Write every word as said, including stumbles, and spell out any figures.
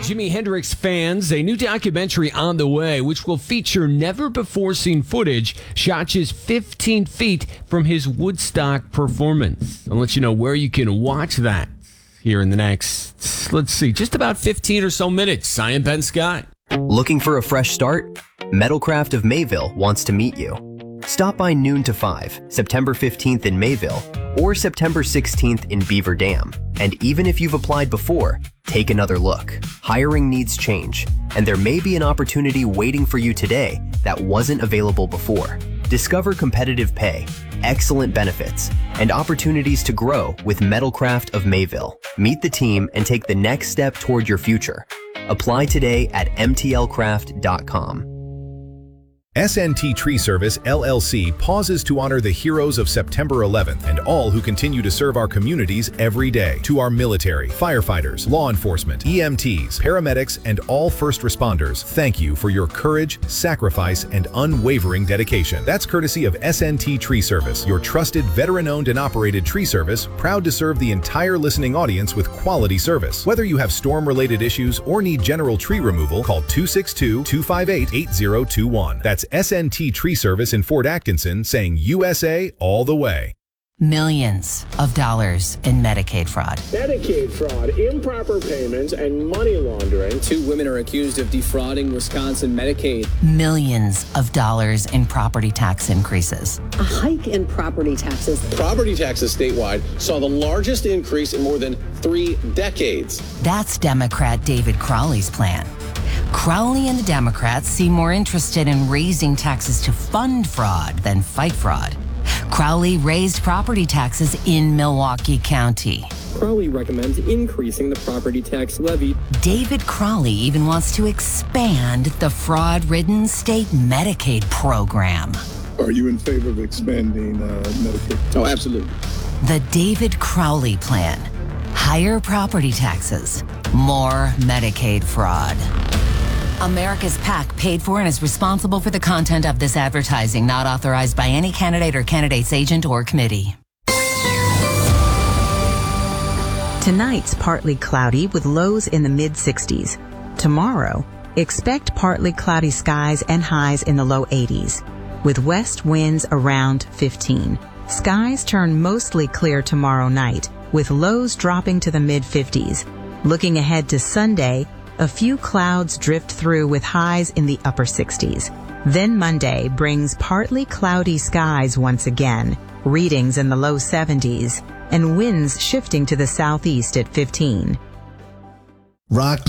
Jimi Hendrix fans, a new documentary on the way, which will feature never-before-seen footage shot just fifteen feet from his Woodstock performance. I'll let you know where you can watch that here in the next, let's see, just about fifteen or so minutes. I am Ben Scott. Looking for a fresh start? Metalcraft of Mayville wants to meet you. Stop by noon to five, September fifteenth in Mayville, or September sixteenth in Beaver Dam. And even if you've applied before, take another look. Hiring needs change, and there may be an opportunity waiting for you today that wasn't available before. Discover competitive pay, excellent benefits, and opportunities to grow with Metalcraft of Mayville. Meet the team and take the next step toward your future. Apply today at m t l craft dot com. S N T Tree Service, L L C pauses to honor the heroes of September eleventh and all who continue to serve our communities every day. To our military, firefighters, law enforcement, E M Ts, paramedics, and all first responders, thank you for your courage, sacrifice, and unwavering dedication. That's courtesy of S N T Tree Service, your trusted veteran-owned and operated tree service, proud to serve the entire listening audience with quality service. Whether you have storm-related issues or need general tree removal, call two six two, two five eight, eight zero two one. That's S N T Tree Service in Fort Atkinson, saying U S A all the way. Millions of dollars in Medicaid fraud. Medicaid fraud, improper payments, and money laundering. Two women are accused of defrauding Wisconsin Medicaid. Millions of dollars in property tax increases. A hike in property taxes. Property taxes statewide saw the largest increase in more than three decades. That's Democrat David Crowley's plan. Crowley and the Democrats seem more interested in raising taxes to fund fraud than fight fraud. Crowley raised property taxes in Milwaukee County. Crowley recommends increasing the property tax levy. David Crowley even wants to expand the fraud-ridden state Medicaid program. Are you in favor of expanding uh, Medicaid? Oh, absolutely. The David Crowley plan. Higher property taxes, more Medicaid fraud. America's PAC paid for and is responsible for the content of this advertising, not authorized by any candidate or candidate's agent or committee. Tonight's partly cloudy with lows in the mid sixties. Tomorrow, expect partly cloudy skies and highs in the low eighties, with west winds around fifteen. Skies turn mostly clear tomorrow night, with lows dropping to the mid fifties. Looking ahead to Sunday, a few clouds drift through with highs in the upper sixties. Then Monday brings partly cloudy skies once again, readings in the low seventies, and winds shifting to the southeast at fifteen. Rock